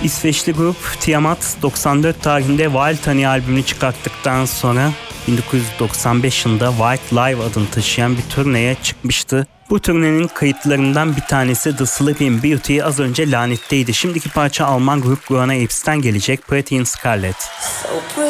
İsveçli grup Tiamat 94 tarihinde Wild Honey albümünü çıkarttıktan sonra 1995 yılında White Live adını taşıyan bir turneye çıkmıştı. Bu turnenin kayıtlarından bir tanesi The Sleeping Beauty az önce lanetteydi. Şimdiki parça Alman grup Grown Apes'ten gelecek, Pretty in Scarlet.